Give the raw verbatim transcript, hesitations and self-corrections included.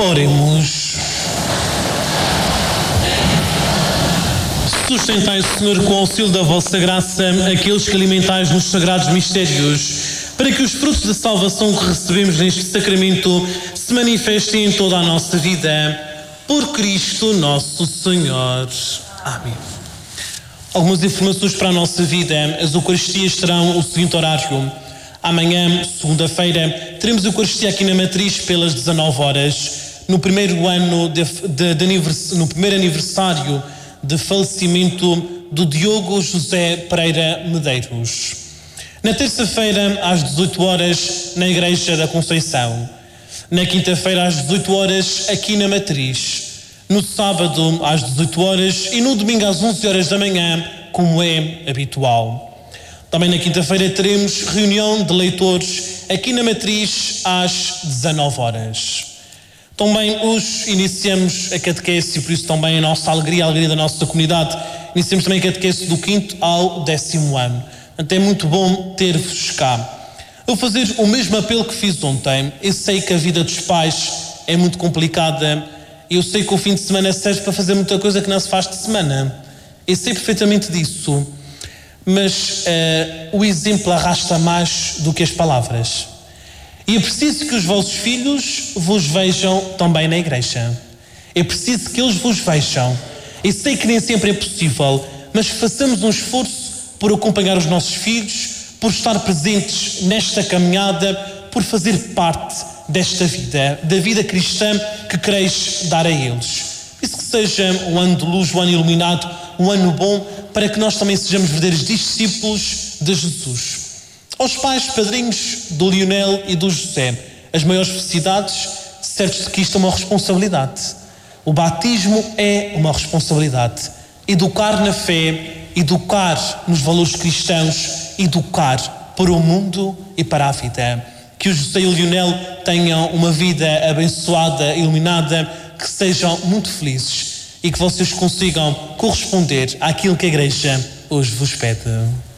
Oremos. Sustentai, Senhor, com o auxílio da vossa graça, aqueles que alimentais nos sagrados mistérios, para que os frutos da salvação que recebemos neste sacramento se manifestem em toda a nossa vida. Por Cristo nosso Senhor. Amém. Algumas informações para a nossa vida. As Eucaristias terão o seguinte horário. Amanhã, segunda-feira, teremos a Eucaristia aqui na Matriz pelas dezanove horas, no primeiro ano de, de, de anivers, no primeiro aniversário de falecimento do Diogo José Pereira Medeiros. Na terça-feira, às dezoito horas, na Igreja da Conceição. Na quinta-feira, às dezoito horas, aqui na Matriz. No sábado, às dezoito horas e no domingo, às onze horas da manhã, como é habitual. Também na quinta-feira teremos reunião de leitores aqui na Matriz às dezanove horas. Também hoje iniciamos a catequese, por isso também a nossa alegria, a alegria da nossa comunidade. Iniciamos também a catequese do quinto ao décimo ano. Portanto, é muito bom ter-vos cá. Eu vou fazer o mesmo apelo que fiz ontem. Eu sei que a vida dos pais é muito complicada. Eu sei que o fim de semana serve para fazer muita coisa que não se faz de semana. Eu sei perfeitamente disso. Mas uh, o exemplo arrasta mais do que as palavras. E é preciso que os vossos filhos vos vejam também na igreja. É preciso que eles vos vejam. Eu sei que nem sempre é possível, mas façamos um esforço por acompanhar os nossos filhos, por estar presentes nesta caminhada, por fazer parte desta vida, da vida cristã que quereis dar a eles. Isso que seja um ano de luz, um ano iluminado, um ano bom, para que nós também sejamos verdadeiros discípulos de Jesus. Aos pais, padrinhos do Lionel e do José, as maiores felicidades, certos de que isto é uma responsabilidade. O batismo é uma responsabilidade. Educar na fé, educar nos valores cristãos, educar para o mundo e para a vida. Que o José e o Lionel tenham uma vida abençoada, iluminada, que sejam muito felizes e que vocês consigam corresponder àquilo que a Igreja hoje vos pede.